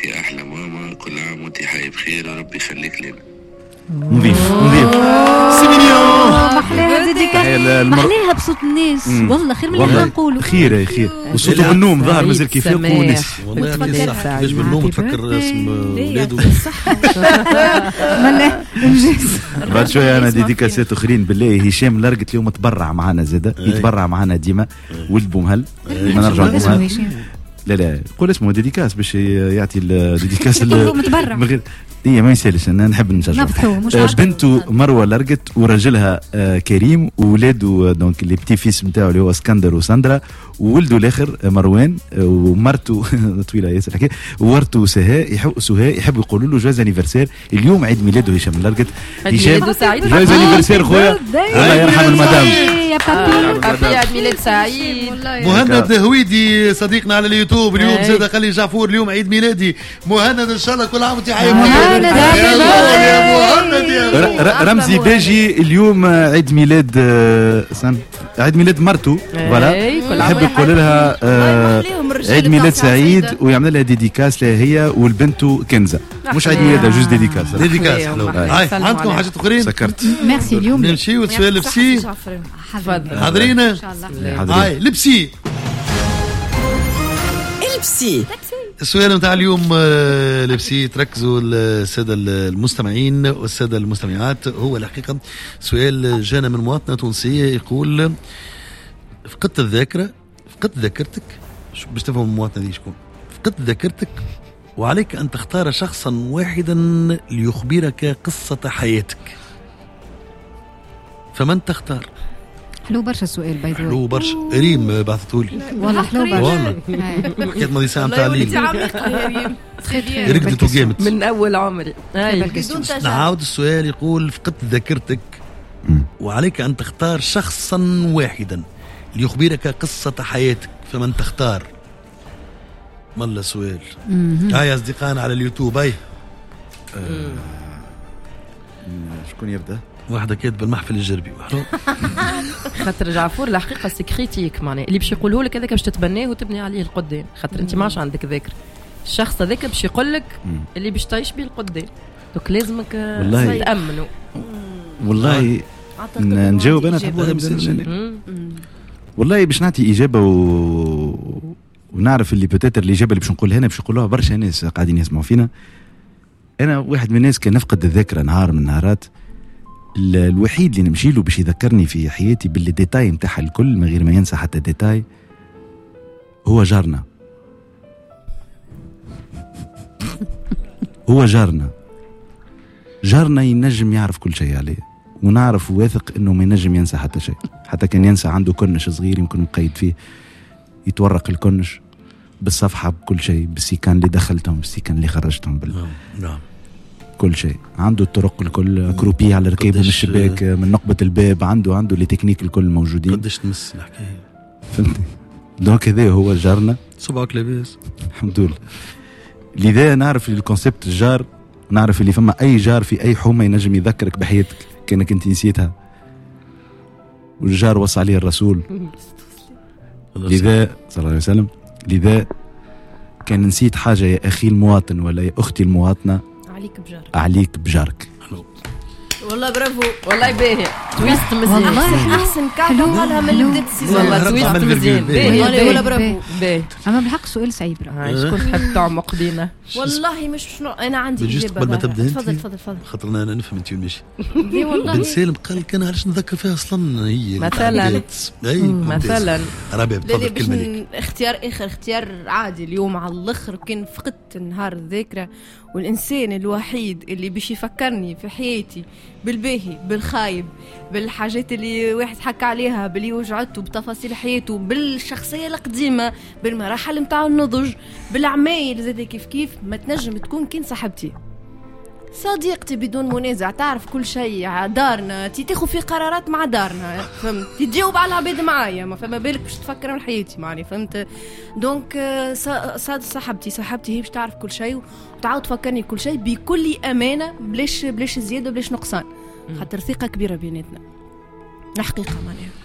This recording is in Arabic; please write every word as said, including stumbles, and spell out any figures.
عليك يا احلى ماما، كل عام وانت حي بخير وربي يخليك لنا. نضيف نضيف سيمينيون محلاها ديديكاس محلاها بصوت الناس والله خير من اللي نقولوا. خير يا خير وصوت النوم ظهر مازال كيف يفيق ونسي والله يعطيك الصحة. كيفاش بالنوم تفكر اسم ولاده بالصحة بعد شويه انا ديديكاسات اخرين بالله. هشام لرقت اليوم تبرع معنا زاده يتبرع معنا ديما ولد بومهل ما نرجع بومهل لا لا قول اسمه ديديكاس باش يعطي الديديكاس متبرع من غير هي ما يسالش انا نحب نشجع. بنته مروه لرقت وراجلها آه كريم وولاده دونك لي بتي فيس نتاعو اللي هو اسكندر وساندرا وولده الاخر مروان ومرته طويله ياسر الحكايه وورته سهاء يحب سهاء يحبوا يقولوا له جواز انيفرسير اليوم عيد ميلاده هشام لرقت. هشام جواز انيفرسير خويا الله يرحم المدام يا بابي عيد ميلاد سعيد. مهند هويدي صديقنا على اليوتيوب اليوم زاد خلي جعفور اليوم عيد ميلادي مهند ان شاء الله كل عام وانت حي بخير. رمزي باجي اليوم عيد ميلاد سن عيد ميلاد مرته فوالا يحب يقول لها عيد ميلاد سعيد ويعمل لها ديديكاس لها هي والبنت كنزه مش عيد ميلادها جوز ديديكاس ديديكاس. هاي عندكم حاجات اخرين سكرت ميرسي اليوم نمشيو لسؤال لبسي حاضرين. هاي لبسي لبسي السؤال نتاع اليوم لبسي تركزوا السادة المستمعين والسادة المستمعات. هو الحقيقة سؤال جانا من مواطنة تونسية يقول فقدت الذاكرة فقدت ذاكرتك باش تفهم المواطنة دي شكون فقدت ذاكرتك وعليك أن تختار شخصا واحدا ليخبرك قصة حياتك فمن تختار؟ حلو برشا السؤال باي ذا حلو برشا. ريم بعثته لي والله حلو برشا حكيت ماضي ساعه نتاع الليل رقدت وقامت من اول عمري. نعاود السؤال يقول فقدت ذاكرتك وعليك ان تختار شخصا واحدا ليخبرك قصه حياتك فمن تختار؟ مالا سؤال. هاي اصدقائنا على اليوتيوب. هاي شكون يبدا؟ واحدة كاتبة المحفل الجربي خاطر جعفور الحقيقة سكريتيك معناه اللي باش يقوله لك هذاك باش تتبناه وتبني عليه القدام خاطر انت ماش عندك ذاكرة. الشخص هذاك باش يقول لك اللي باش تعيش به القدام دوك لازمك تأمنوا. والله نجاوب انا والله باش نعطي إجابة و... ونعرف اللي بتاتر الإجابة اللي باش نقولها هنا باش يقولوها برشا ناس قاعدين يسمعوا فينا. أنا واحد من الناس كان نفقد الذاكرة نهار من نهارات. الوحيد اللي نمشي له باش يذكرني في حياتي بالديتاي نتاعها الكل من غير ما ينسى حتى ديتاي هو جارنا. هو جارنا جارنا ينجم يعرف كل شيء عليه ونعرف واثق انه ما ينجم ينسى حتى شيء. حتى كان ينسى عنده كنش صغير يمكن مقيد فيه يتورق الكنش بالصفحة بكل شيء بالسيكان اللي دخلتهم بالسيكان اللي خرجتهم بال... نعم كل شيء عنده الطرق الكل كروبي على ركيبه من الشباك من نقبة الباب عنده عنده لي تكنيك الكل موجودين. قداش تمس الحكايه فهمتني. دونك هذا هو جارنا صبعك لاباس الحمد لله. لذا نعرف الكونسيبت الجار نعرف اللي فما اي جار في اي حومه ينجم يذكرك بحياتك كانك انت نسيتها والجار وصى عليه الرسول لذا صلى الله عليه وسلم. لذا كان نسيت حاجه يا اخي المواطن ولا يا اختي المواطنه عليك بجارك عليك بجارك. والله برافو والله باهي تويست مزيان والله احسن كعبه قالها من اللي بدات السيزون والله تويست مزيان باهي والله برافو باهي. اما بالحق سؤال صعيب شكون تحب تعمق دينا؟ والله مش شنو انا عندي اجابه قبل ما تبدا انت تفضل تفضل تفضل خاطر انا نفهم انت ماشي دي والله بن سالم قال كان علاش نذكر فيها اصلا هي مثلا اي مثلا ربي تفضل كلمه لك اختيار اخر اختيار عادي اليوم على الاخر كان فقدت نهار الذاكره والإنسان الوحيد اللي باش يفكرني في حياتي بالباهي بالخايب بالحاجات اللي واحد حكى عليها باللي وجعته بتفاصيل حياته بالشخصية القديمة بالمراحل متاع النضج بالعمايل زي كيف كيف ما تنجم تكون كين صاحبتي صديقتي بدون منازع تعرف كل شيء دارنا تاخذ في قرارات مع دارنا فهمت تجاوب على العباد معايا ما فما بالك باش تفكر من حياتي معني فهمت دونك صاد صاحبتي صاحبتي هي باش تعرف كل شيء وتعاود تفكرني كل شيء بكل امانه بلاش بلاش زياده بلاش نقصان خاطر ثقه كبيره بيناتنا الحقيقه معناها